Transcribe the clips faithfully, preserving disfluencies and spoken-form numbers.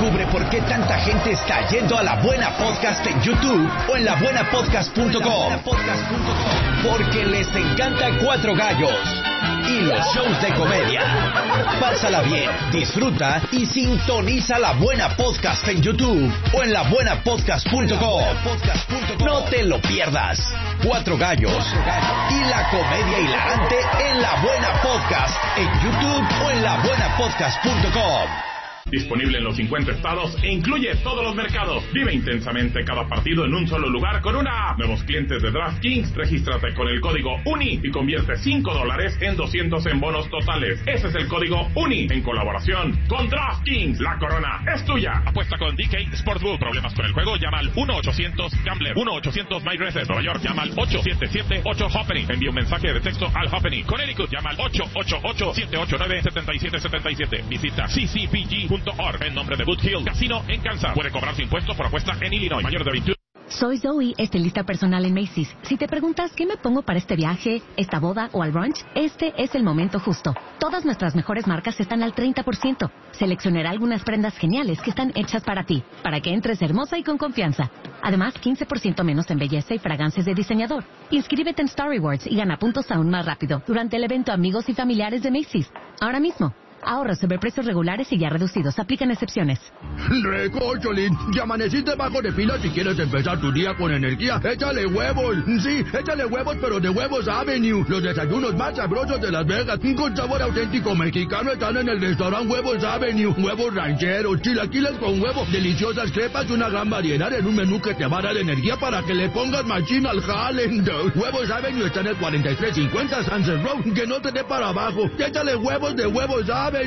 Descubre por qué tanta gente está yendo a La Buena Podcast en YouTube o en la buena podcast punto com. Porque les encanta Cuatro Gallos y los shows de comedia. Pásala bien, disfruta y sintoniza La Buena Podcast en YouTube o en la buena podcast punto com. No te lo pierdas. Cuatro Gallos y la comedia hilarante en La Buena Podcast en YouTube o en la buena podcast punto com. Disponible en los cincuenta estados e incluye todos los mercados. Vive intensamente cada partido en un solo lugar con una app. Nuevos clientes de DraftKings, regístrate con el código UNI y convierte cinco dólares en doscientos en bonos totales. Ese es el código UNI en colaboración con DraftKings. La corona es tuya. Apuesta con D K Sportsbook. Problemas con el juego, llama al uno ochocientos Gambler. uno ochocientos My Reset. Nueva York, llama al ocho siete siete ocho Happening. Envía un mensaje de texto al Happening. Connecticut, llama al ocho ocho ocho siete ocho nueve siete siete siete siete. Visita C C P G punto org en nombre de Boot Hill Casino en Kansas. Puede cobrarse impuestos por apuesta en Illinois. Mayor de veintiuno. Soy Zoe, estilista personal en Macy's. Si te preguntas qué me pongo para este viaje, esta boda o al brunch, este es el momento justo. Todas nuestras mejores marcas están al treinta por ciento. Seleccionaré algunas prendas geniales que están hechas para ti, para que entres hermosa y con confianza. Además, quince por ciento menos en belleza y fragancias de diseñador. Inscríbete en Star Rewards y gana puntos aún más rápido durante el evento Amigos y Familiares de Macy's. Ahora mismo. Ahorros sobre precios regulares y ya reducidos. Aplican excepciones. Recórcholín, ya amaneciste bajo de pila si quieres empezar tu día con energía. Échale huevos. Sí, échale huevos, pero de Huevos Avenue. Los desayunos más sabrosos de Las Vegas, con sabor auténtico mexicano, están en el restaurante Huevos Avenue. Huevos rancheros, chilaquiles con huevo, deliciosas crepas y una gran variedad en un menú que te va a dar energía para que le pongas machín al jale. Huevos Avenue está en el cuarenta y tres cincuenta Sunset Road. Que no te dé para abajo. Échale huevos de Huevos Avenue.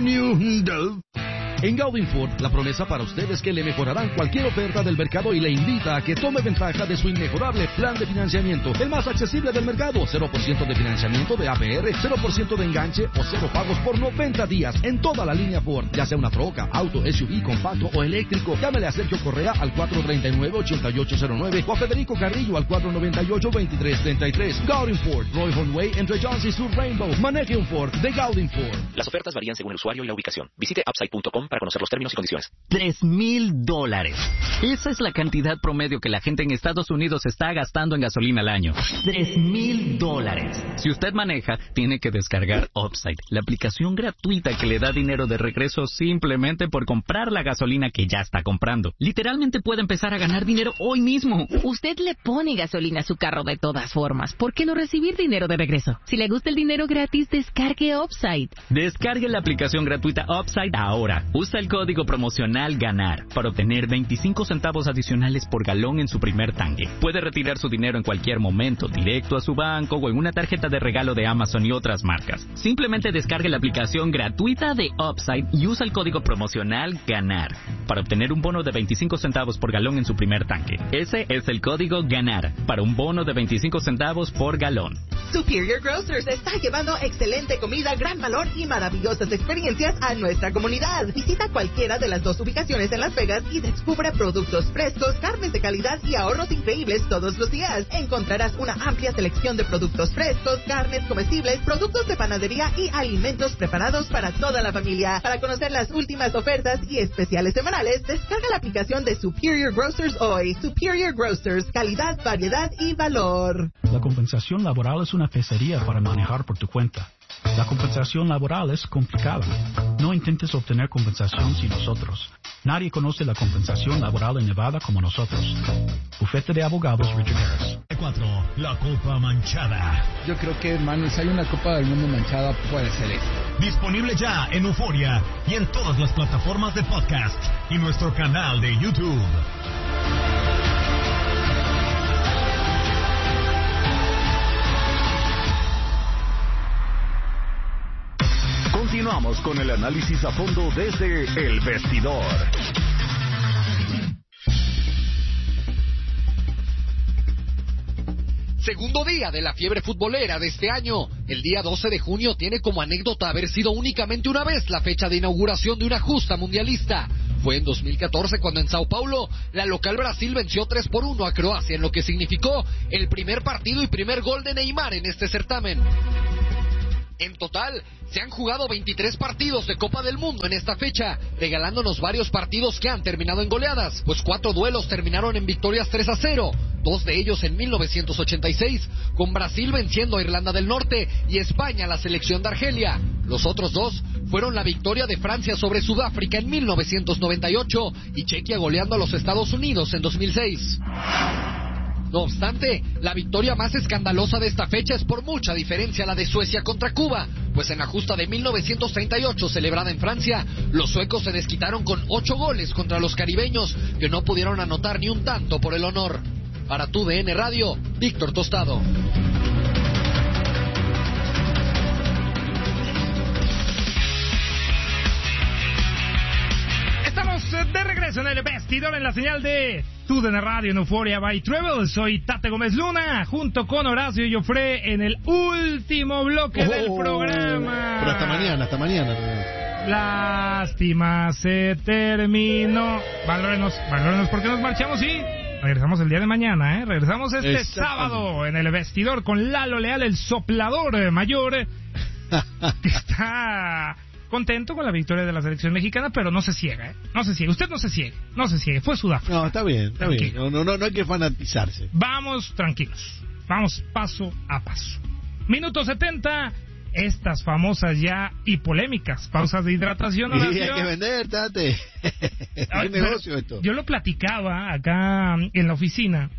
En Gaudin Ford, la promesa para usted es que le mejorarán cualquier oferta del mercado y le invita a que tome ventaja de su inmejorable plan de financiamiento, el más accesible del mercado. cero por ciento de financiamiento de A P R, cero por ciento de enganche o cero pagos por noventa días en toda la línea Ford, ya sea una troca, auto, S U V, compacto o eléctrico. Llámele a Sergio Correa al cuatro tres nueve, ocho ocho cero nueve o a Federico Carrillo al cuatro nueve ocho, veintitrés treinta y tres. Gaudin Ford, Roy Way entre Jones y Sur Rainbow. Maneje un Ford de Gaudin Ford. Las ofertas varían según el usuario y la ubicación. Visite upside punto com para conocer los términos y condiciones. Tres mil dólares. Esa es la cantidad promedio que la gente en Estados Unidos está gastando en gasolina al año. Tres mil dólares. Si usted maneja, tiene que descargar Upside, la aplicación gratuita que le da dinero de regreso simplemente por comprar la gasolina que ya está comprando. Literalmente puede empezar a ganar dinero hoy mismo. Usted le pone gasolina a su carro de todas formas. ¿Por qué no recibir dinero de regreso? Si le gusta el dinero gratis, descargue Upside. Descargue la aplicación gratuita Upside ahora. Usa el código promocional GANAR para obtener veinticinco centavos adicionales por galón en su primer tanque. Puede retirar su dinero en cualquier momento, directo a su banco o en una tarjeta de regalo de Amazon y otras marcas. Simplemente descargue la aplicación gratuita de Upside y usa el código promocional GANAR para obtener un bono de veinticinco centavos por galón en su primer tanque. Ese es el código GANAR para un bono de veinticinco centavos por galón. Superior Grocers está llevando excelente comida, gran valor y maravillosas experiencias a nuestra comunidad. Visita cualquiera de las dos ubicaciones en Las Vegas y descubre productos frescos, carnes de calidad y ahorros increíbles todos los días. Encontrarás una amplia selección de productos frescos, carnes comestibles, productos de panadería y alimentos preparados para toda la familia. Para conocer las últimas ofertas y especiales semanales, descarga la aplicación de Superior Grocers hoy. Superior Grocers, calidad, variedad y valor. La compensación laboral es una pesadilla para manejar por tu cuenta. La compensación laboral es complicada. No intentes obtener compensación sin nosotros. Nadie conoce la compensación laboral en Nevada como nosotros. Bufete de Abogados Richard Harris. cuatro. La Copa Manchada. Yo creo que, hermano, si hay una Copa del Mundo manchada, puede ser esta. Disponible ya en Euforia y en todas las plataformas de podcast y nuestro canal de YouTube. Continuamos con el análisis a fondo desde El Vestidor. Segundo día de la fiebre futbolera de este año. El día doce de junio tiene como anécdota haber sido únicamente una vez la fecha de inauguración de una justa mundialista. Fue en dos mil catorce cuando en Sao Paulo la local Brasil venció tres por uno a Croacia, en lo que significó el primer partido y primer gol de Neymar en este certamen. En total, se han jugado veintitrés partidos de Copa del Mundo en esta fecha, regalándonos varios partidos que han terminado en goleadas, pues cuatro duelos terminaron en victorias tres a cero, dos de ellos en mil novecientos ochenta y seis, con Brasil venciendo a Irlanda del Norte y España a la selección de Argelia. Los otros dos fueron la victoria de Francia sobre Sudáfrica en mil novecientos noventa y ocho y Chequia goleando a los Estados Unidos en dos mil seis. No obstante, la victoria más escandalosa de esta fecha es por mucha diferencia la de Suecia contra Cuba, pues en la justa de mil novecientos treinta y ocho celebrada en Francia, los suecos se desquitaron con ocho goles contra los caribeños, que no pudieron anotar ni un tanto por el honor. Para tu D N Radio, Víctor Tostado. Estamos de regreso en el vestidor en la señal de Tu D N Radio en Euphoria by Travel. Soy Tate Gómez Luna, junto con Horacio Joffre en el último bloque oh, del programa. Pero hasta mañana, hasta mañana. Lástima, se terminó. Valórenos, valórenos porque nos marchamos y regresamos el día de mañana, ¿eh? Regresamos este sábado en el vestidor con Lalo Leal, el soplador mayor, que está contento con la victoria de la selección mexicana, pero no se ciega, ¿eh? No se ciega. Usted no se ciegue, no se ciegue. Fue Sudáfrica. No, está bien, está Tranquilo. bien. No, no, no, no hay que fanatizarse. Vamos tranquilos. Vamos paso a paso. Minuto setenta. Estas famosas ya y polémicas pausas de hidratación. Y hay que vender, Tate. Hay negocio esto. Yo lo platicaba acá en la oficina.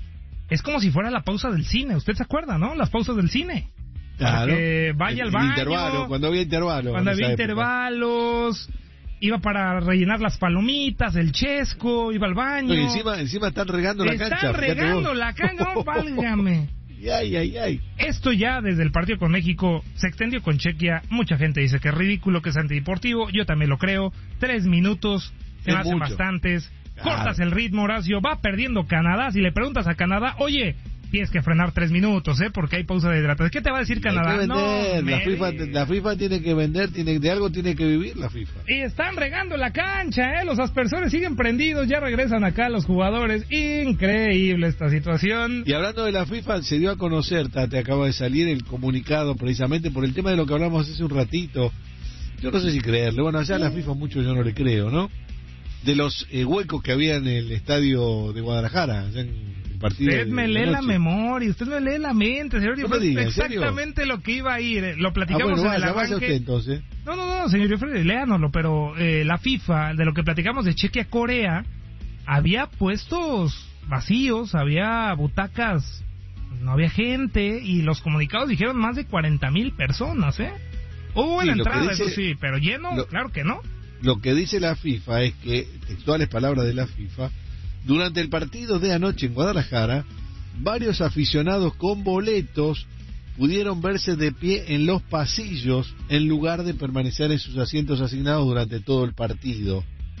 Es como si fuera la pausa del cine. ¿Usted se acuerda, no? Las pausas del cine. Claro. Que vaya el, al baño. Intervalo, cuando había intervalos. Cuando había intervalos. Iba para rellenar las palomitas, el chesco, iba al baño. No, y encima, encima están regando la están cancha. Están regando la cancha, no, válgame. Ay, ay, ay. Esto ya desde el partido con México se extendió con Chequia. Mucha gente dice que es ridículo, que es antideportivo. Yo también lo creo. Tres minutos se me hacen bastantes. Claro. Cortas el ritmo, Horacio. Va perdiendo Canadá. Si le preguntas a Canadá, oye, tienes que frenar tres minutos, ¿eh? Porque hay pausa de hidratación. ¿Qué te va a decir Canadá? Hay que vender. No, la, FIFA, la FIFA tiene que vender, tiene, de algo tiene que vivir la FIFA. Y están regando la cancha, ¿eh? Los aspersores siguen prendidos, ya regresan acá los jugadores. Increíble esta situación. Y hablando de la FIFA, se dio a conocer, te acaba de salir el comunicado precisamente por el tema de lo que hablamos hace un ratito. Yo no sé si creerle. Bueno, allá a la FIFA mucho yo no le creo, ¿no? De los eh, huecos que había en el estadio de Guadalajara, allá en partido. Usted me lee la memoria, usted me lee la mente, señor. No me diga, exactamente lo que iba a ir. Lo platicamos ah, bueno, en el arranque. Usted, entonces. No, no, no, señor Jeffrey, léanoslo, pero eh, la FIFA, de lo que platicamos de Chequia-Corea, había puestos vacíos, había butacas, no había gente, y los comunicados dijeron más de cuarenta mil personas, ¿eh? Hubo en la entrada, dice, eso sí, pero lleno, lo, claro que no. Lo que dice la FIFA es que, textuales palabras de la FIFA, durante el partido de anoche en Guadalajara, varios aficionados con boletos pudieron verse de pie en los pasillos en lugar de permanecer en sus asientos asignados durante todo el partido.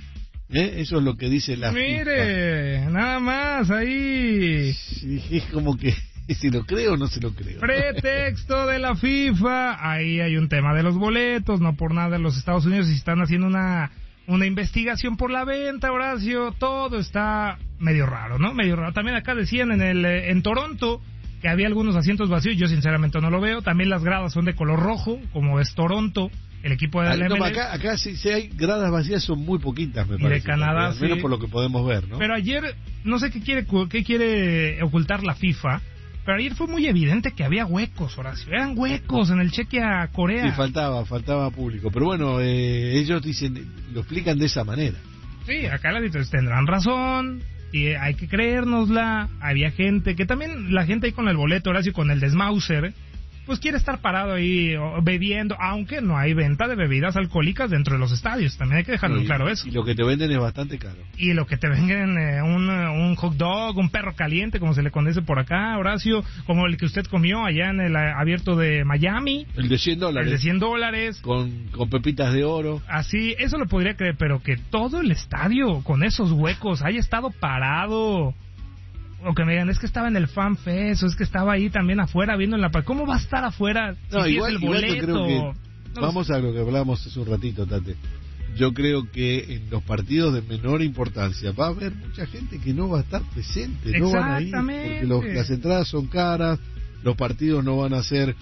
¿Eh? Eso es lo que dice la Mire, FIFA. Mire, nada más ahí. Sí, es como que si lo creo o no se lo creo. Pretexto de la FIFA. Ahí hay un tema de los boletos. No por nada en los Estados Unidos están haciendo una una investigación por la venta, Horacio. Todo está medio raro, ¿no? Medio raro. También acá decían en el en Toronto que había algunos asientos vacíos. Yo sinceramente no lo veo. También las gradas son de color rojo, como es Toronto, el equipo de la no, acá, acá sí, sí hay gradas vacías, son muy poquitas, me y parece. De Canadá, al menos sí. por lo que podemos ver, ¿no? Pero ayer, no sé qué quiere qué quiere ocultar la FIFA, pero ayer fue muy evidente que había huecos, Horacio. Eran huecos en el Chequia-Corea. Sí, faltaba, faltaba público. Pero bueno, eh, ellos dicen, lo explican de esa manera. Sí, acá las editoriales tendrán razón, y hay que creérnosla. Había gente, que también la gente ahí con el boleto, Horacio, con el desmauser, pues quiere estar parado ahí bebiendo, aunque no hay venta de bebidas alcohólicas dentro de los estadios. También hay que dejarlo y, claro eso. Y lo que te venden es bastante caro. Y lo que te venden, eh, un, un hot dog, un perro caliente, como se le conoce por acá, Horacio, como el que usted comió allá en el abierto de Miami. El de cien dólares. El de cien dólares. Con, con pepitas de oro. Así, eso lo podría creer, pero que todo el estadio, con esos huecos, haya estado parado. O que me digan, es que estaba en el Fan Fest, o es que estaba ahí también afuera viendo en la... ¿Cómo va a estar afuera si no, igual, el boleto? Igual yo creo que... No vamos a lo que hablábamos hace un ratito, Tate. Yo creo que en los partidos de menor importancia va a haber mucha gente que no va a estar presente, no van a ir, porque los, las entradas son caras, los partidos no van a ser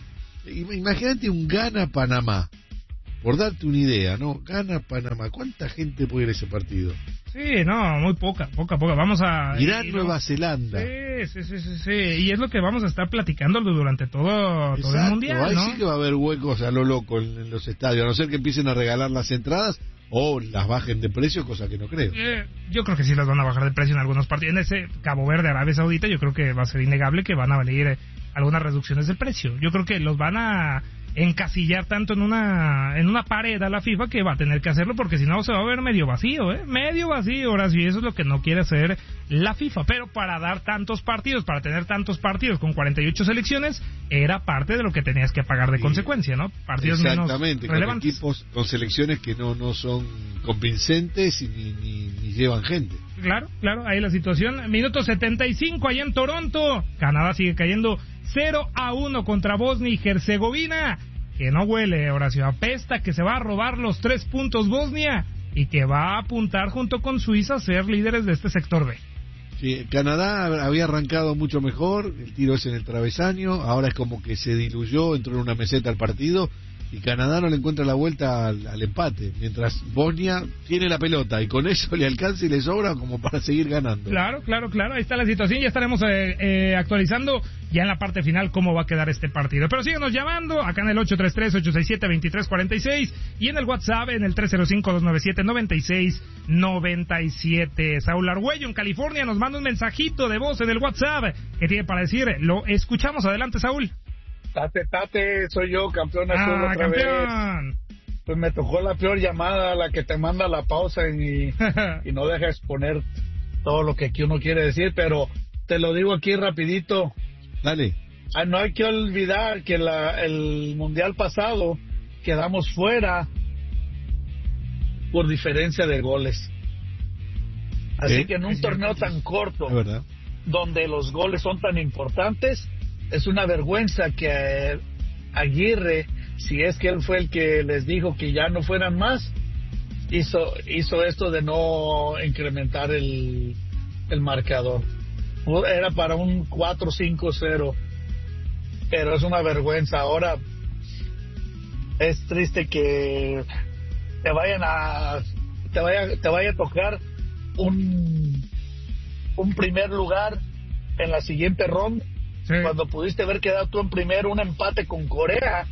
Imagínate un Ghana-Panamá. Por darte una idea, ¿no? Ghana-Panamá. ¿Cuánta gente puede ir a ese partido? Sí, no, muy poca, poca, poca. Vamos a... Irán-Nueva Zelanda. Sí, sí, sí, sí, sí. Y es lo que vamos a estar platicando durante todo, todo el Mundial, ahí ¿no? sí que va a haber huecos a lo loco en, en los estadios, a no ser que empiecen a regalar las entradas o las bajen de precio, cosa que no creo. Eh, yo creo que sí las van a bajar de precio en algunos partidos. En ese Cabo Verde, Arabia Saudita, yo creo que va a ser innegable que van a venir eh, algunas reducciones del precio. Yo creo que los van a encasillar tanto en una en una pared a la FIFA que va a tener que hacerlo, porque si no se va a ver medio vacío, ¿eh? Medio vacío, Horacio, y eso es lo que no quiere hacer la FIFA. Pero para dar tantos partidos, para tener tantos partidos con cuarenta y ocho selecciones, era parte de lo que tenías que pagar de sí. consecuencia, ¿no? Partidos Exactamente, menos relevantes. Con equipos, con selecciones que no, no son convincentes y ni, ni, ni llevan gente. Claro, claro, ahí la situación. Minuto setenta y cinco allá en Toronto. Canadá sigue cayendo cero a uno contra Bosnia y Herzegovina. Que no huele, Horacio, apesta que se va a robar los tres puntos Bosnia y que va a apuntar junto con Suiza a ser líderes de este sector B. Sí, Canadá había arrancado mucho mejor, el tiro es en el travesaño, ahora es como que se diluyó, entró en una meseta al partido y Canadá no le encuentra la vuelta al, al empate, mientras Bosnia tiene la pelota y con eso le alcanza y le sobra como para seguir ganando. Claro, claro, claro, ahí está la situación, ya estaremos eh, eh, actualizando ya en la parte final cómo va a quedar este partido. Pero síganos llamando acá en el ocho tres tres, ocho seis siete, dos tres cuatro seis y en el WhatsApp en el tres cero cinco, dos nueve siete, nueve seis nueve siete. Saúl Argüello en California nos manda un mensajito de voz en el WhatsApp que tiene para decir, lo escuchamos. Adelante, Saúl. Tate, tate, soy yo, campeón azul ah, otra campeón. vez. Pues me tocó la peor llamada, la que te manda la pausa y, y no deja exponer todo lo que aquí uno quiere decir, pero te lo digo aquí rapidito. Dale. Ah, no hay que olvidar que la, el mundial pasado quedamos fuera por diferencia de goles. Así ¿Eh? que en un torneo tan corto, donde los goles son tan importantes, es una vergüenza que Aguirre, si es que él fue el que les dijo que ya no fueran más, hizo hizo esto de no incrementar el, el marcador. Era para un cuatro cinco cero, pero es una vergüenza. Ahora es triste que te vayan a te vaya te vaya a tocar un un primer lugar en la siguiente ronda. Sí. Cuando pudiste haber quedado tú en primero, un empate con Corea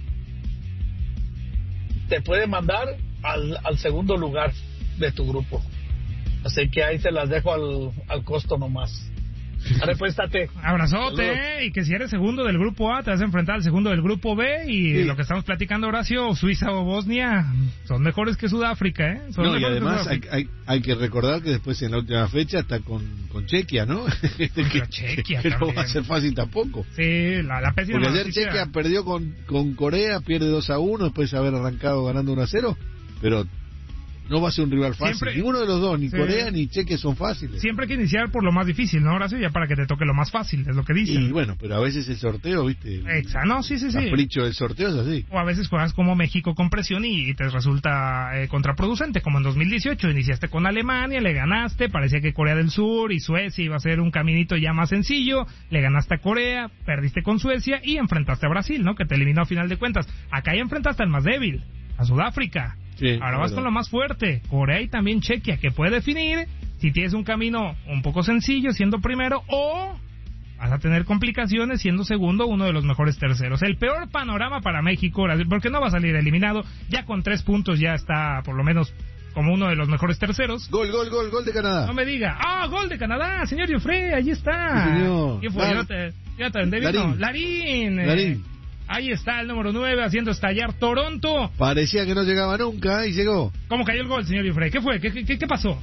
te puede mandar al, al segundo lugar de tu grupo. Así que ahí se las dejo al, al costo nomás. Repuéstate. Abrazote, ¿eh? Y que si eres segundo del grupo A, te vas a enfrentar al segundo del grupo B. Y sí. Lo que estamos platicando, Horacio, Suiza o Bosnia son mejores que Sudáfrica, ¿eh? Son no, y además hay, hay, hay que recordar que después en la última fecha está con, con Chequia, ¿no? que, Chequia que no va a ser fácil tampoco. Sí, la, la pésima Porque ayer noticia. Chequia perdió con, con Corea, pierde dos a uno después de haber arrancado ganando uno a cero, pero no va a ser un rival fácil. Siempre, Ninguno de los dos, ni sí. Corea ni Chequia son fáciles. Siempre hay que iniciar por lo más difícil, ¿no, Horacio? Ya para que te toque lo más fácil, es lo que dicen. Y bueno, pero a veces el sorteo, ¿viste? Exacto, no, sí, sí, sí. El capricho del sorteo es así. O a veces juegas como México con presión y, y te resulta eh, contraproducente, como en dos mil dieciocho. Iniciaste con Alemania, le ganaste, parecía que Corea del Sur y Suecia iba a ser un caminito ya más sencillo, le ganaste a Corea, perdiste con Suecia y enfrentaste a Brasil, ¿no? Que te eliminó a final de cuentas. Acá ya enfrentaste al más débil, a Sudáfrica. Sí, ahora vas con lo más fuerte, Corea y también Chequia, que puede definir si tienes un camino un poco sencillo siendo primero o vas a tener complicaciones siendo segundo, uno de los mejores terceros. El peor panorama para México, porque no va a salir eliminado, ya con tres puntos ya está por lo menos como uno de los mejores terceros. Gol, gol, gol, gol de Canadá. No me diga, ah, gol de Canadá, señor Jofre, ahí está. Sí, señor. ¿Quién fue? Yo te, yo te, David, Larín. No, Larín. Eh. Larín. Ahí está el número nueve haciendo estallar Toronto. Parecía que no llegaba nunca y llegó. ¿Cómo cayó el gol, señor Jofre? ¿Qué fue? ¿Qué, qué, qué pasó?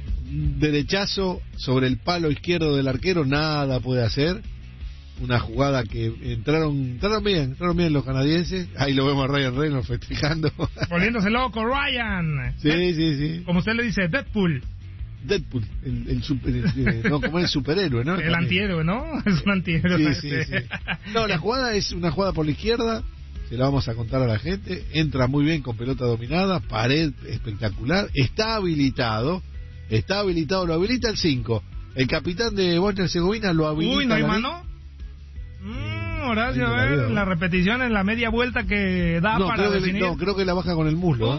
Derechazo sobre el palo izquierdo del arquero, nada puede hacer. Una jugada que entraron entraron bien, entraron bien los canadienses. Ahí lo vemos a Ryan Reynolds festejando. Volviéndose loco, Ryan. Sí, ¿Eh? sí, sí. Como usted le dice, Deadpool. Deadpool, el, el, super, el no, como el superhéroe, ¿no? El antihéroe, ¿no? Es un antihéroe. Sí, sí, sí. No, la jugada es una jugada por la izquierda, se la vamos a contar a la gente. Entra muy bien con pelota dominada, pared espectacular, está habilitado, está habilitado, lo habilita el cinco. El capitán de Bosnia y Herzegovina lo habilita. Uy, ¿no hay mano? Mm, Horacio, a ver, la repetición en la media vuelta que da no, para creo definir. Que, no, creo que la baja con el muslo.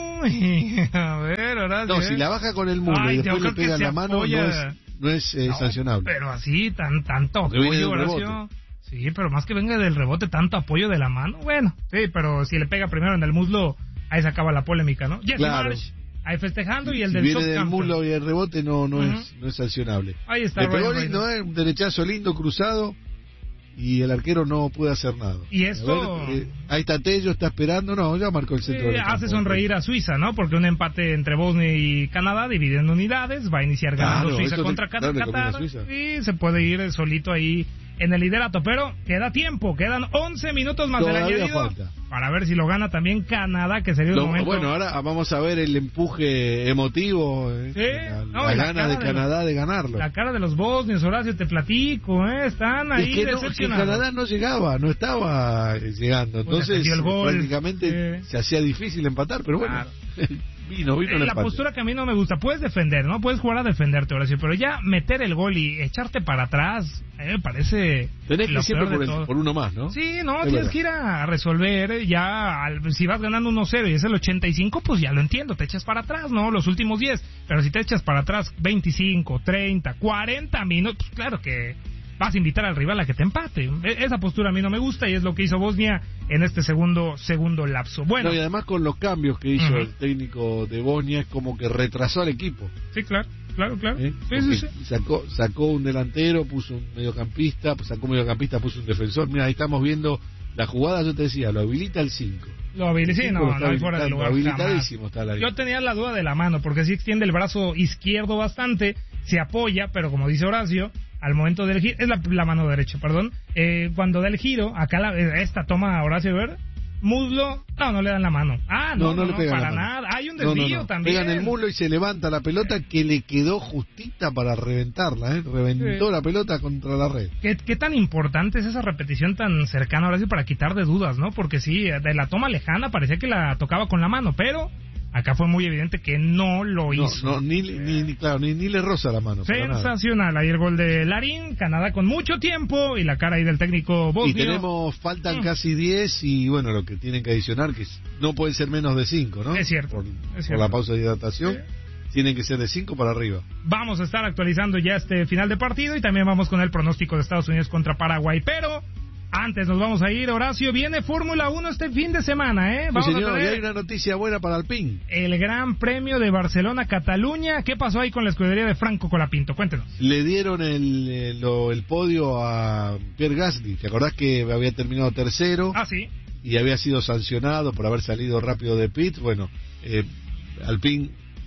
Uy, a ver, Horacio. No, si la baja con el muslo Ay, y después le pega en la mano, apoya... no es, no es eh, no, sancionable. Pero así, tan tanto apoyo, Horacio. Sí, pero más que venga del rebote, tanto apoyo de la mano. Bueno, sí, pero si le pega primero en el muslo, ahí se acaba la polémica, ¿no? Jesse claro. Marsh, ahí festejando, y el si del viene del muslo y el rebote no no uh-huh. es no es sancionable. Ahí está. Le pegó lindo, ¿eh? Un derechazo lindo cruzado y el arquero no puede hacer nada. Y esto... Ver, eh, ahí está Tello, está esperando, no, ya marcó el centro. Sí, hace sonreír a Suiza, ¿no? Porque un empate entre Bosnia y Canadá dividen unidades, va a iniciar ganando claro, Suiza contra te, Qatar, claro, y se puede ir solito ahí en el liderato, pero queda tiempo, quedan once minutos más del añadido para ver si lo gana también Canadá, que sería un lo, momento... Bueno, ahora vamos a ver el empuje emotivo, eh, ¿Sí? la, no, la la gana de, de Canadá los, de ganarlo. La cara de los bosnios, Horacio, te platico, ¿eh? Están ahí es que decepcionados. No, que Canadá no llegaba, no estaba llegando, entonces pues el gol, prácticamente eh. se hacía difícil empatar, pero bueno... Claro. Vino, vino la postura que a mí no me gusta. Puedes defender, ¿no? Puedes jugar a defenderte, Horacio, pero ya meter el gol y echarte para atrás, a mí me parece... Tenés que ir siempre por, el, por uno más, ¿no? Sí, no, es tienes verdad. que ir a resolver. Ya, al, si vas ganando uno cero y es el ochenta y cinco, pues ya lo entiendo, te echas para atrás, ¿no? Los últimos diez. Pero si te echas para atrás veinticinco, treinta, cuarenta minutos, claro que... vas a invitar al rival a que te empate. Esa postura a mí no me gusta y es lo que hizo Bosnia en este segundo segundo lapso. Bueno, no, y además con los cambios que hizo uh-huh. el técnico de Bosnia es como que retrasó al equipo. Sí, claro, claro, claro. ¿Eh? Sí, sí, sí. Sacó, sacó un delantero, puso un mediocampista, sacó un mediocampista, puso un defensor. Mira, ahí estamos viendo la jugada, yo te decía, lo habilita el cinco. Lo habilita, sí, no, no hay fuera de lugar. Habilitadísimo está la Yo tenía la duda de la mano, porque sí extiende el brazo izquierdo bastante, se apoya, pero como dice Horacio, al momento del giro, es la, la mano derecha, perdón, eh, cuando da el giro, acá la, esta toma Horacio, ver, muslo, no, no le dan la mano. Ah, no, no, no, no, no para nada. Hay un desvío no, no, no. también. Pegan el muslo y se levanta la pelota que le quedó justita para reventarla, ¿eh? Reventó sí. la pelota contra la red. ¿Qué, ¿Qué tan importante es esa repetición tan cercana, Horacio, para quitar de dudas, no? Porque sí, de la toma lejana parecía que la tocaba con la mano, pero... acá fue muy evidente que no lo no, hizo. No, ni, ni, ni, claro, ni, ni le roza la mano. Sensacional. Ahí el gol de Larín, Canadá con mucho tiempo y la cara ahí del técnico bosnio. Y tenemos, faltan mm. casi diez y bueno, lo que tienen que adicionar, que no pueden ser menos de cinco, ¿no? Es cierto. Por, es cierto. por la pausa de hidratación. Sí. Tienen que ser de cinco para arriba. Vamos a estar actualizando ya este final de partido y también vamos con el pronóstico de Estados Unidos contra Paraguay. Pero... antes nos vamos a ir, Horacio, viene Fórmula uno este fin de semana, ¿eh? Vamos sí, señor, a tener y hay una noticia buena para Alpine. El Gran Premio de Barcelona-Cataluña. ¿Qué pasó ahí con la escudería de Franco Colapinto? Cuéntenos. Le dieron el, el, el podio a Pierre Gasly. ¿Te acordás que había terminado tercero? Ah, sí. Y había sido sancionado por haber salido rápido de pit. Bueno, eh, Alpine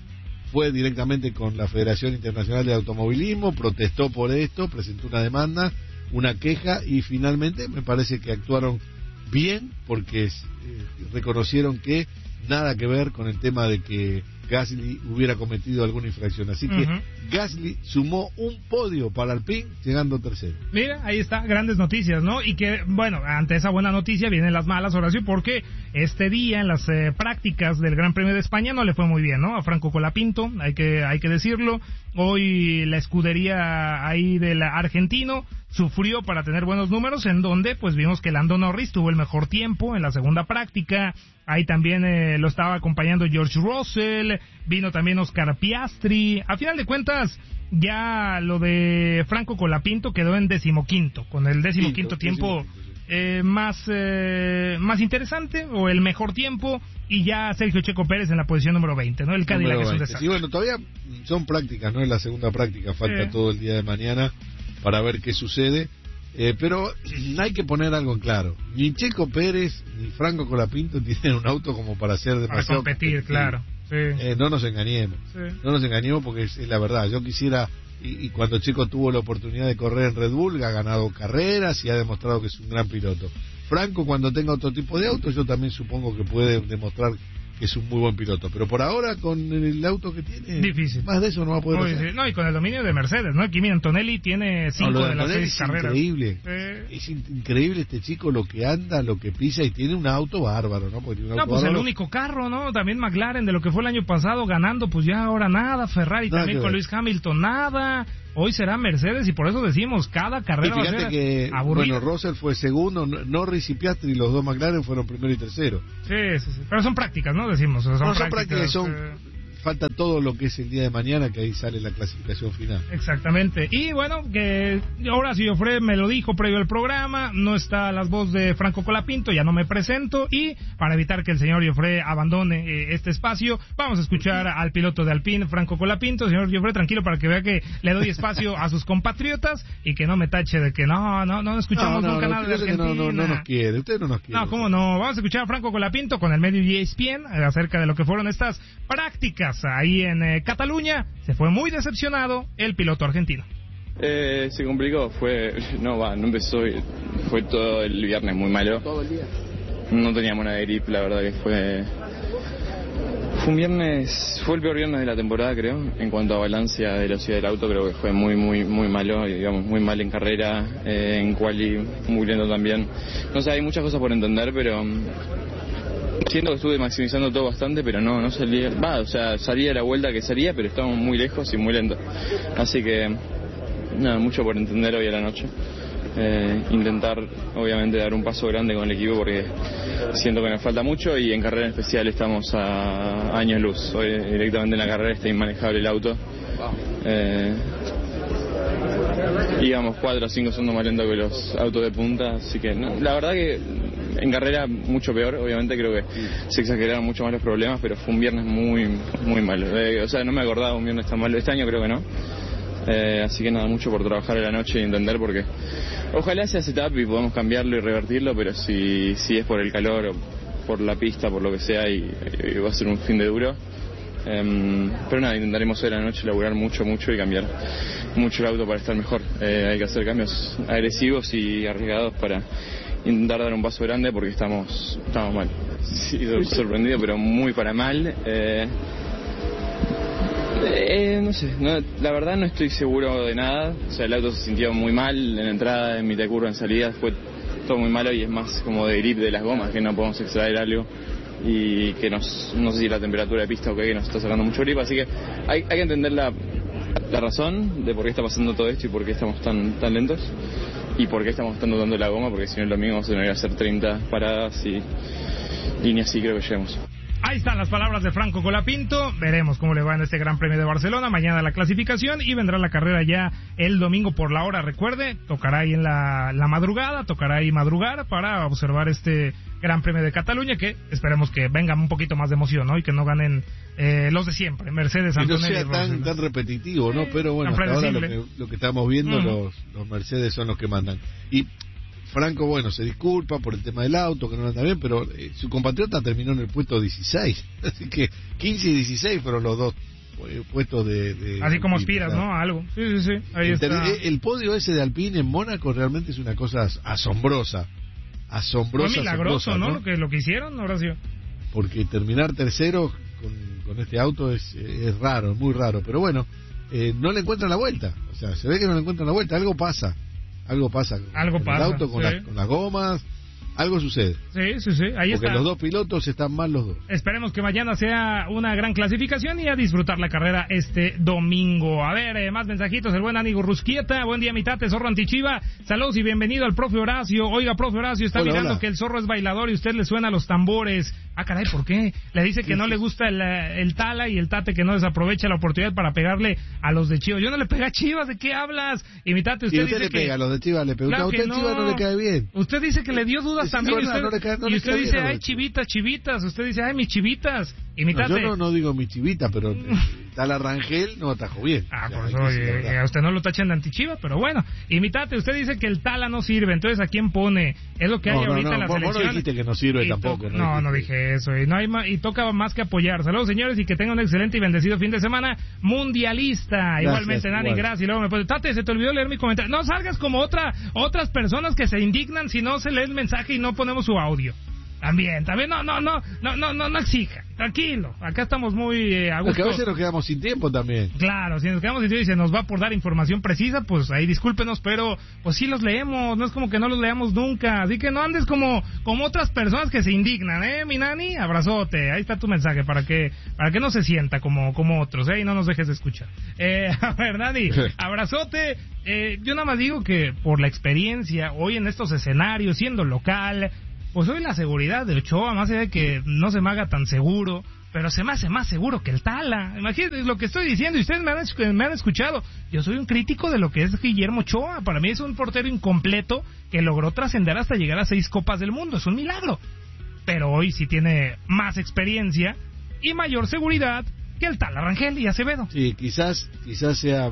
fue directamente con la Federación Internacional de Automovilismo, protestó por esto, presentó una demanda, una queja y finalmente me parece que actuaron bien porque eh, reconocieron que nada que ver con el tema de que Gasly hubiera cometido alguna infracción. Así que uh-huh. Gasly sumó un podio para Alpine llegando tercero. Mira, ahí está, grandes noticias, ¿no? Y que, bueno, ante esa buena noticia vienen las malas, Horacio, porque este día en las eh, prácticas del Gran Premio de España no le fue muy bien, ¿no? A Franco Colapinto, hay que, hay que decirlo. Hoy la escudería ahí del argentino sufrió para tener buenos números, en donde pues vimos que Lando Norris tuvo el mejor tiempo en la segunda práctica. Ahí también eh, lo estaba acompañando George Russell, vino también Oscar Piastri. A final de cuentas, ya lo de Franco Colapinto quedó en decimoquinto, con el decimoquinto tiempo decimoquinto, sí. eh, más, eh, más interesante, o el mejor tiempo, y ya Sergio Checo Pérez en la posición número veinte, ¿no? El Cadillac es un desastre. Sí, bueno, todavía son prácticas, no es la segunda práctica, falta eh. todo el día de mañana para ver qué sucede, eh, pero hay que poner algo en claro, ni Checo Pérez ni Franco Colapinto tienen un auto como para ser demasiado para competir, claro, sí. eh, no nos engañemos, sí. no nos engañemos porque es, es la verdad. Yo quisiera, y, y cuando Checo tuvo la oportunidad de correr en Red Bull, ha ganado carreras y ha demostrado que es un gran piloto. Franco, cuando tenga otro tipo de auto, yo también supongo que puede demostrar que es un muy buen piloto, pero por ahora con el auto que tiene, difícil. Más de eso no va a poder hacer. No, y con el dominio de Mercedes, ¿no? Kimi Antonelli tiene cinco no, de, de las seis es carreras. Increíble. Eh. Es increíble este chico, lo que anda, lo que pisa, y tiene un auto bárbaro, ¿no? Porque tiene un no, auto pues bárbaro. El único carro, ¿no? También McLaren, de lo que fue el año pasado ganando, pues ya ahora nada. Ferrari nada también con Lewis Hamilton, nada. hoy será Mercedes y por eso decimos, cada carrera y fíjate va a ser que, aburrida. bueno, Russell fue segundo, Norris y Piastri, los dos McLaren fueron primero y tercero. Sí, sí, sí. Pero son prácticas, ¿no? Decimos, o sea, son, no, son prácticas, prácticas, son... Eh... falta todo lo que es el día de mañana, que ahí sale la clasificación final. Exactamente. Y bueno, que Horacio Joffre me lo dijo previo al programa, no está las voz de Franco Colapinto, ya no me presento, y para evitar que el señor Joffre abandone eh, este espacio, vamos a escuchar al piloto de Alpine, Franco Colapinto. Señor Joffre, tranquilo, para que vea que le doy espacio a sus compatriotas y que no me tache de que no, no, no escuchamos no, no, nunca no, nada de Argentina. No, no, no nos quiere, usted no nos quiere. No, cómo no, vamos a escuchar a Franco Colapinto con el medio E S P N acerca de lo que fueron estas prácticas ahí en eh, Cataluña. Se fue muy decepcionado el piloto argentino. Eh, se complicó, fue, no va, no empezó, fue todo el viernes muy malo. Todo el día. No teníamos nada de grip, la verdad que fue, fue un viernes, fue el peor viernes de la temporada creo, en cuanto a balancia de velocidad del auto, creo que fue muy, muy, muy malo, digamos, muy mal en carrera, eh, en quali, muy lento también. No sé, hay muchas cosas por entender, pero siento que estuve maximizando todo bastante, pero no, no salía, va, o sea, salía la vuelta que salía, pero estábamos muy lejos y muy lento. Así que, nada, mucho por entender hoy a la noche. Eh, intentar, obviamente, dar un paso grande con el equipo porque siento que nos falta mucho y en carrera en especial estamos a años luz. Hoy directamente en la carrera está inmanejable el auto. Eh, íbamos cuatro o cinco segundos más lento que los autos de punta, así que no, la verdad que en carrera mucho peor, obviamente creo que se exageraron mucho más los problemas, pero fue un viernes muy muy malo. Eh, o sea, no me acordaba de un viernes tan malo. Este año creo que no. Eh, así que nada, mucho por trabajar en la noche y entender, porque ojalá sea setup y podamos cambiarlo y revertirlo, pero si, si es por el calor o por la pista, por lo que sea, y, y va a ser un fin de duro. Eh, pero nada, intentaremos hoy a la noche laburar mucho, mucho y cambiar mucho el auto para estar mejor. Eh, hay que hacer cambios agresivos y arriesgados para intentar dar un paso grande porque estamos, estamos mal. Sí, sorprendido, pero muy para mal. Eh, Eh, no sé, no, la verdad no estoy seguro de nada. O sea, el auto se sintió muy mal en entrada, en mitad de curva, en salida, fue todo muy malo y es más como de grip de las gomas, que no podemos extraer algo y que nos, no sé si la temperatura de pista o qué, que nos está sacando mucho grip, así que hay, hay que entender la, la razón de por qué está pasando todo esto y por qué estamos tan, tan lentos y por qué estamos gastando tanto la goma, porque si no es lo mismo vamos a tener que hacer treinta paradas y líneas así creo que lleguemos. Ahí están las palabras de Franco Colapinto. Veremos cómo le va en este Gran Premio de Barcelona. Mañana la clasificación y vendrá la carrera ya el domingo por la hora. Recuerde, tocará ahí en la, la madrugada, tocará ahí madrugar para observar este Gran Premio de Cataluña, que esperemos que venga un poquito más de emoción, ¿no? Y que no ganen eh, los de siempre, Mercedes, Antonelli. Que no sea tan, tan repetitivo, ¿no? Pero bueno, hasta ahora lo que, lo que estamos viendo, uh-huh. los, los Mercedes son los que mandan. Y Franco, bueno, se disculpa por el tema del auto, que no anda bien, pero eh, su compatriota terminó en el puesto dieciséis. Así que quince y dieciséis fueron los dos eh, puestos de, de... Así como aspiras, ¿no? A algo. Sí, sí, sí. Ahí Inter- está. El podio ese de Alpine en Mónaco realmente es una cosa asombrosa. Asombrosa, Fue milagroso, asombrosa, ¿no? ¿no? Lo que, lo que hicieron, Horacio. Porque terminar tercero con, con este auto es, es raro, es muy raro. Pero bueno, eh, no le encuentran la vuelta. O sea, se ve que no le encuentran la vuelta. Algo pasa. Algo pasa con algo el pasa, auto, con, sí. la, con las gomas, algo sucede. Sí, sí, sí, ahí Porque está. los dos pilotos están mal los dos. Esperemos que mañana sea una gran clasificación y a disfrutar la carrera este domingo. A ver, eh, más mensajitos. El buen Anigo Rusquieta. Buen día, mitate, Zorro Antichiva. Saludos y bienvenido al profe Horacio. Oiga, profe Horacio, está Hola, mirando hola. que el Zorro es bailador y usted le suena los tambores. Ah, caray, ¿por qué? Le dice que no le gusta el, el Tala y el Tate que no desaprovecha la oportunidad para pegarle a los de Chivas. Yo no le pegué a Chivas, ¿de qué hablas? Y mi tate, usted, y usted dice le que... pega a los de Chivas, le pega. Claro a usted que no. Chivas no le cae bien. Usted dice que le dio dudas Sí, también. no, y usted, no le cae- no y le usted cae dice, bien a los ay, chivitas, chivitas. Usted dice, ay, mis chivitas. Y mi No, tate... yo no, no digo mi chivita, pero Tala Rangel no atajó bien. Ah, O sea, por hay eso, que decir la oye, verdad. a usted no lo tachan de antichiva, pero bueno. Y mi tate, usted dice que el Tala no sirve, entonces ¿a quién pone? Es lo que hay No, no, ahorita no, en la vos- vos no selección. dijiste que no sirve Y tampoco, to- no No, no dijiste. dije eso. Y, no hay ma- y toca más que apoyar. Saludos, señores, y que tengan un excelente y bendecido fin de semana mundialista. Gracias, Igualmente, Nani, igual. gracias. Y luego me puede, Tate, se te olvidó leer mi comentario. No salgas como otra otras personas que se indignan si no se lee el mensaje y no ponemos su audio. También, también, no, no, no, no, no, no, no exija, tranquilo, acá estamos muy eh, a gusto. Porque a veces nos quedamos sin tiempo también. Claro, si nos quedamos sin tiempo y se nos va por dar información precisa, pues ahí discúlpenos, pero pues sí los leemos, no es como que no los leamos nunca, así que no andes como, como otras personas que se indignan, ¿eh, mi nani? Abrazote, ahí está tu mensaje para que, para que no se sienta como, como otros, ¿eh? Y no nos dejes de escuchar. Eh, a ver, Nani, abrazote, eh, yo nada más digo que por la experiencia, hoy en estos escenarios, siendo local, pues hoy la seguridad de Ochoa, más allá de que no se me haga tan seguro, pero se me hace más seguro que el Tala. Imagínate lo que estoy diciendo, y ustedes me han, me han escuchado. Yo soy un crítico de lo que es Guillermo Ochoa. Para mí es un portero incompleto que logró trascender hasta llegar a seis Copas del Mundo. Es un milagro. Pero hoy sí tiene más experiencia y mayor seguridad que el Tala Rangel y Acevedo. Sí, quizás, quizás sea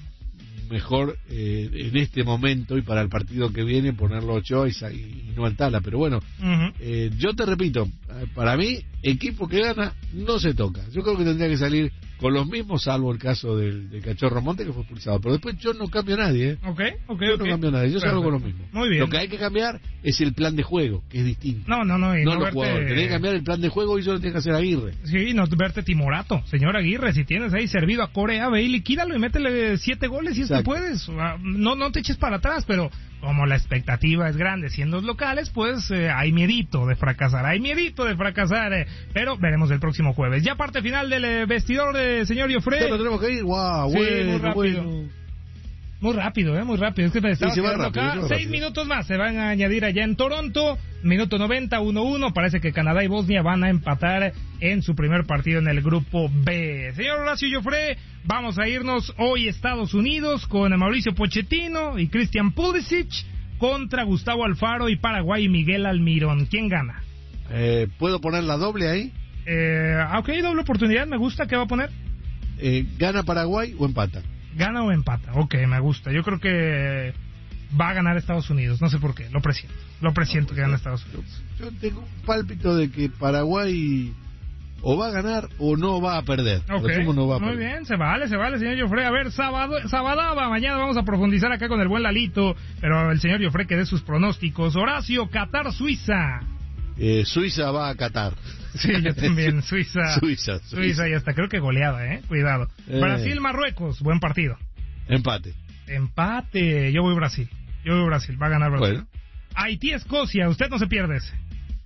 mejor eh, en este momento y para el partido que viene ponerlo Ochoa y, y no al Tala, pero bueno, uh-huh. eh, yo te repito, para mí equipo que gana no se toca. Yo creo que tendría que salir con los mismos, salvo el caso del, del Cachorro Monte que fue expulsado, pero después yo no cambio a nadie, ¿eh? Okay, okay, yo okay. no cambio a nadie, yo salgo con lo mismo. Muy bien. Lo que hay que cambiar es el plan de juego, que es distinto. No, no, no, y no, no los verte... jugadores, tenés que cambiar el plan de juego y eso lo tiene que hacer Aguirre. Sí, no verte timorato, señor Aguirre, si tienes ahí servido a Corea, ve y liquídalo y métele siete goles si es que puedes. No, no te eches para atrás, pero como la expectativa es grande siendo locales, pues eh, hay miedito de fracasar, hay miedito de fracasar, eh, pero veremos el próximo jueves. Ya parte final del eh, vestidor de señor Yofre. Ya lo tenemos que ir, wow, sí, bueno, muy rápido. Bueno. Muy rápido, eh, muy rápido. Es que me estaba sí, quedando rápido, acá. Seis minutos más se van a añadir allá en Toronto. Minuto noventa, uno uno. Parece que Canadá y Bosnia van a empatar en su primer partido en el grupo B. Señor Horacio Yofre, vamos a irnos hoy a Estados Unidos con Mauricio Pochettino y Christian Pulisic contra Gustavo Alfaro y Paraguay y Miguel Almirón. ¿Quién gana? Eh, ¿Puedo poner la doble ahí? Eh, ok, doble oportunidad, me gusta. ¿Qué va a poner? Eh, ¿Gana Paraguay o empata? Gana o empata, ok, me gusta. Yo creo que va a ganar Estados Unidos, no sé por qué, lo presiento. Lo presiento no, que gane Estados Unidos. Yo, yo tengo un pálpito de que Paraguay o va a ganar o no va a perder. Okay. No va a Muy perder. bien, se vale, se vale, señor Yofre. A ver, sábado, Sabadaba, mañana vamos a profundizar acá con el buen Lalito, pero el señor Yofre que dé sus pronósticos. Horacio, Qatar, Suiza. Eh, Suiza va a Qatar. Sí, yo también, Suiza. Suiza, Suiza. Suiza y hasta creo que goleada, eh, cuidado. Eh. Brasil, Marruecos, buen partido. Empate. Empate, yo voy Brasil. Yo voy Brasil, va a ganar Brasil. Bueno. Haití, Escocia, usted no se pierde ese.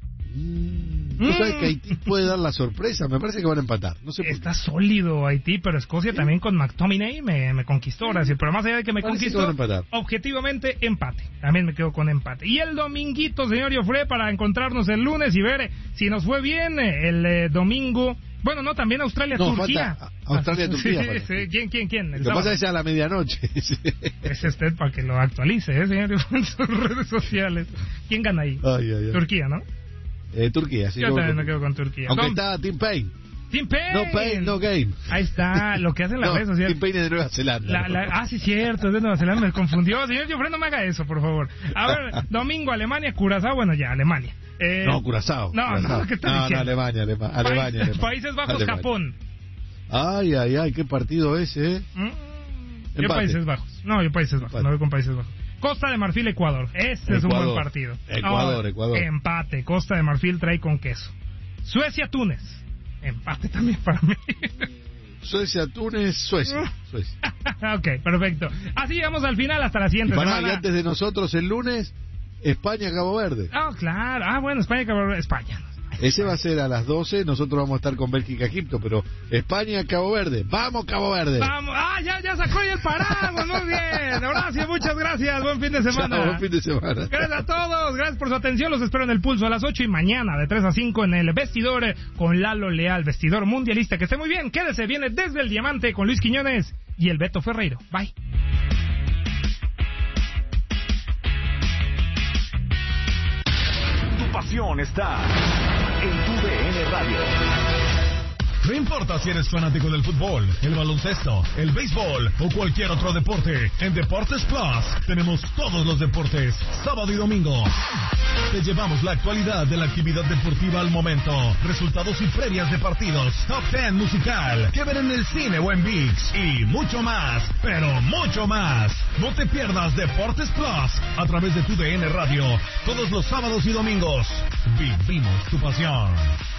Mm, ¿Tú mm. sabes que Haití puede dar la sorpresa? Me parece que van a empatar. No sé por Está qué. sólido Haití, pero Escocia ¿Sí? también con McTominay me, me conquistó. Ahora sí, pero más allá de que me parece conquistó, que objetivamente empate. También me quedo con empate. Y el dominguito, señor Yofre, para encontrarnos el lunes y ver si nos fue bien el eh, domingo. Bueno, no, también Australia-Turquía. No, Australia-Turquía. Sí, sí, ¿Quién, quién, quién? Lo que pasa es que es a la medianoche. Es usted para que lo actualice, ¿eh, señor? En sus redes sociales. ¿Quién gana ahí? Ay, ay, ay. Turquía, ¿no? Eh, Turquía, sí. Yo también me quedo con Turquía. Aunque con... está Tim Payne. Tim Payne. No pain, no game. Ahí está, lo que hacen las no, redes sociales. Tim Payne es de Nueva Zelanda. La, la... Ah, sí, cierto, es de Nueva Zelanda, me confundió. Señor Yofre, no me haga eso, por favor. A ver, domingo, Alemania, Curazao, bueno, ya, Alemania. Eh... No, Curazao. No, Curazao. no, ¿qué está no, diciendo? No, Alemania, Alema... País... Alemania, Alemania. Países Bajos, Alemania. Japón. Ay, ay, ay, qué partido ese, ¿eh? Mm, yo Países Bajos. No, yo Países Bajos, me voy con Países Bajos. Costa de Marfil, Ecuador. Ese es un buen partido. Ecuador, no, Ecuador. Empate. Costa de Marfil trae con queso. Suecia, Túnez. Empate también para mí. Suecia, Túnez, Suecia. Suecia. Ok, perfecto. Así llegamos al final hasta la siguiente y para semana. Y antes de nosotros el lunes, España, Cabo Verde. Ah, claro. Ah, bueno, España, Cabo Verde. España. Ese va a ser a las doce, nosotros vamos a estar con Bélgica, Egipto, pero España, Cabo Verde. ¡Vamos, Cabo Verde! ¡Vamos! ¡Ah, ya, ya sacó ahí el paraguas! ¡Muy bien! Horacio, muchas gracias. Buen fin de semana. Chao, buen fin de semana. Gracias a todos. Gracias por su atención. Los espero en el Pulso a las ocho y mañana de tres a cinco en el Vestidor con Lalo Leal, Vestidor Mundialista. Que esté muy bien. Quédese. Viene Desde el Diamante con Luis Quiñones y el Beto Ferreiro. Bye. Tu pasión está en tu D N Radio. No importa si eres fanático del fútbol, el baloncesto, el béisbol o cualquier otro deporte, en Deportes Plus tenemos todos los deportes, sábado y domingo. Te llevamos la actualidad de la actividad deportiva al momento, resultados y previas de partidos, top ten musical, que ver en el cine o en ViX y mucho más, pero mucho más. No te pierdas Deportes Plus a través de tu D N Radio todos los sábados y domingos. Vivimos tu pasión.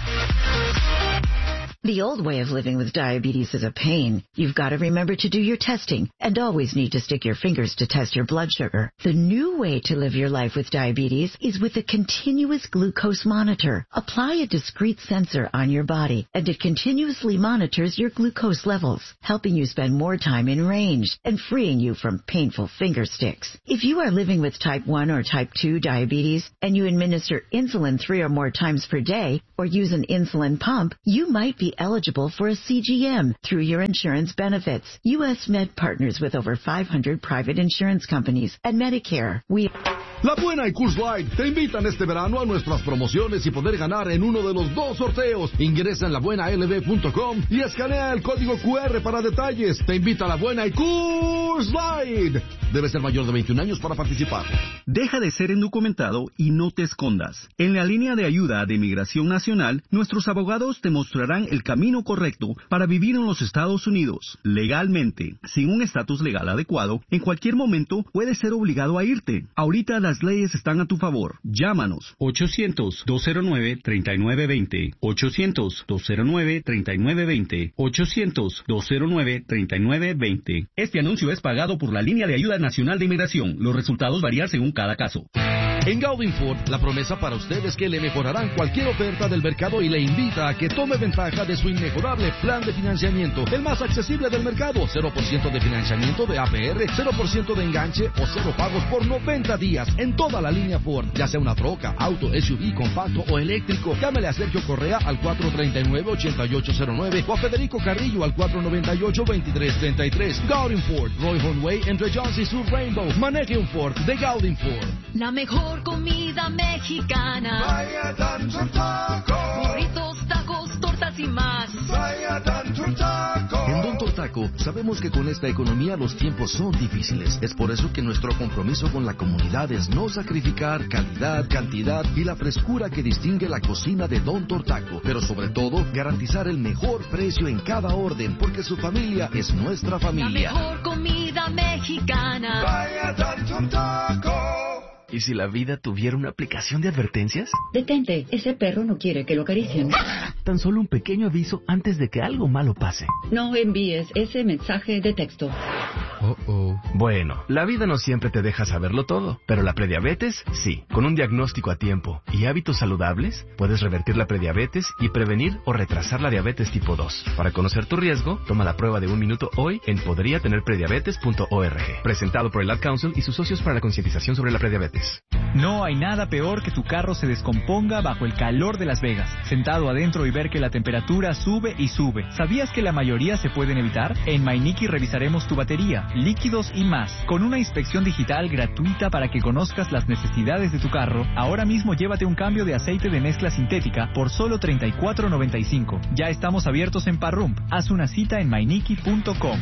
The old way of living with diabetes is a pain. You've got to remember to do your testing and always need to stick your fingers to test your blood sugar. The new way to live your life with diabetes is with a continuous glucose monitor. Apply a discrete sensor on your body and it continuously monitors your glucose levels, helping you spend more time in range and freeing you from painful finger sticks. If you are living with type one or type two diabetes and you administer insulin three or more times per day or use an insulin pump, you might be eligible for a C G M through your insurance benefits. U S Med partners with over five hundred private insurance companies and Medicare. We La Buena y Coors Light te invitan este verano a nuestras promociones y poder ganar en uno de los dos sorteos. Ingresa en la buena l b punto com y escanea el código Q R para detalles. Te invita a La Buena y Coors Light. Debe ser mayor de veintiún años para participar. Deja de ser indocumentado y no te escondas. En la línea de ayuda de Migración Nacional, nuestros abogados te mostrarán el camino correcto para vivir en los Estados Unidos, legalmente. Sin un estatus legal adecuado, en cualquier momento puedes ser obligado a irte. Ahorita las leyes están a tu favor. Llámanos. ochocientos, dos cero nueve, treinta y nueve veinte. ochocientos, dos cero nueve, treinta y nueve veinte. ochocientos, dos cero nueve, treinta y nueve veinte. Este anuncio es pagado por la Línea de Ayuda Nacional de Inmigración. Los resultados varían según cada caso. En Gaudin Ford, la promesa para usted es que le mejorarán cualquier oferta del mercado y le invita a que tome ventaja de su inmejorable plan de financiamiento, el más accesible del mercado. cero por ciento de financiamiento de A P R, cero por ciento de enganche o cero pagos por noventa días en toda la línea Ford, ya sea una troca, auto, S U V, compacto o eléctrico. Llámele a Sergio Correa al cuatro treinta y nueve, ochenta y ocho cero nueve o a Federico Carrillo al cuatro noventa y ocho, veintitrés treinta y tres. Gaudin Ford, Roy Way entre Jones y Sur Rainbow. Maneje un Ford de Gaudin Ford. La mejor comida mexicana. Vaya Danton Taco. Burritos, tacos, tortas y más. Vaya Danton Taco. En Don Tortaco sabemos que con esta economía los tiempos son difíciles. Es por eso que nuestro compromiso con la comunidad es no sacrificar calidad, cantidad y la frescura que distingue la cocina de Don Tortaco. Pero sobre todo, garantizar el mejor precio en cada orden, porque su familia es nuestra familia. La mejor comida mexicana. Vaya Danton Taco. ¿Y si la vida tuviera una aplicación de advertencias? Detente, ese perro no quiere que lo acaricien. Tan solo un pequeño aviso antes de que algo malo pase. No envíes ese mensaje de texto. Oh, oh. Bueno, la vida no siempre te deja saberlo todo, pero la prediabetes, sí. Con un diagnóstico a tiempo y hábitos saludables, puedes revertir la prediabetes y prevenir o retrasar la diabetes tipo dos. Para conocer tu riesgo, toma la prueba de un minuto hoy en podría tener prediabetes punto org. Presentado por el Ad Council y sus socios para la concientización sobre la prediabetes. No hay nada peor que tu carro se descomponga bajo el calor de Las Vegas, sentado adentro y ver que la temperatura sube y sube. ¿Sabías que la mayoría se pueden evitar? En Mainiki revisaremos tu batería, líquidos y más, con una inspección digital gratuita para que conozcas las necesidades de tu carro. Ahora mismo llévate un cambio de aceite de mezcla sintética por solo treinta y cuatro noventa y cinco. Ya estamos abiertos en Parrump. Haz una cita en mainiki punto com.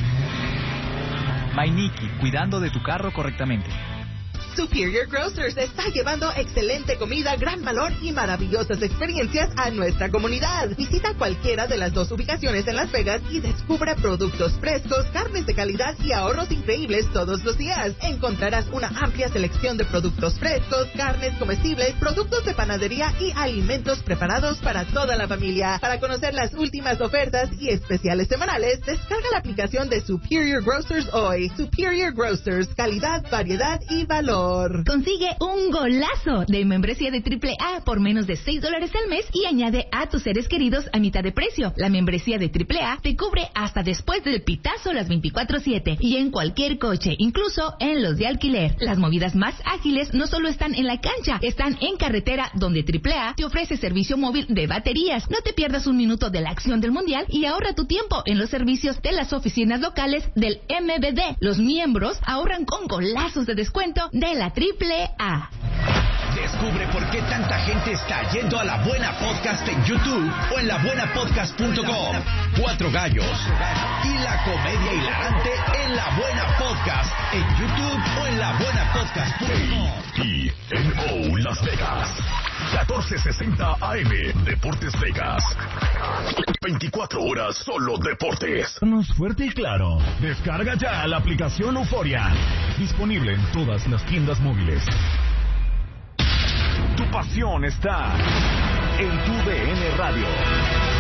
Mainiki, cuidando de tu carro correctamente. Superior Grocers está llevando excelente comida, gran valor y maravillosas experiencias a nuestra comunidad. Visita cualquiera de las dos ubicaciones en Las Vegas y descubre productos frescos, carnes de calidad y ahorros increíbles todos los días. Encontrarás una amplia selección de productos frescos, carnes comestibles, productos de panadería y alimentos preparados para toda la familia. Para conocer las últimas ofertas y especiales semanales, descarga la aplicación de Superior Grocers hoy. Superior Grocers, calidad, variedad y valor. Consigue un golazo de membresía de triple A por menos de seis dólares al mes y añade a tus seres queridos a mitad de precio. La membresía de triple A te cubre hasta después del pitazo las veinticuatro siete y en cualquier coche, incluso en los de alquiler. Las movidas más ágiles no solo están en la cancha, están en carretera, donde triple A te ofrece servicio móvil de baterías. No te pierdas un minuto de la acción del mundial y ahorra tu tiempo en los servicios de las oficinas locales del M V D. Los miembros ahorran con golazos de descuento de la triple A. Descubre por qué tanta gente está yendo a La Buena Podcast en YouTube o en la buena podcast punto com. Cuatro gallos y la comedia hilarante en La Buena Podcast en YouTube o en la buena podcast punto com. Y N O Las Vegas. catorce sesenta A M Deportes Vegas. veinticuatro horas solo deportes. Fuerte y claro. Descarga ya la aplicación Euforia. Disponible en todas las tiendas móviles. Tu pasión está en tu D N Radio.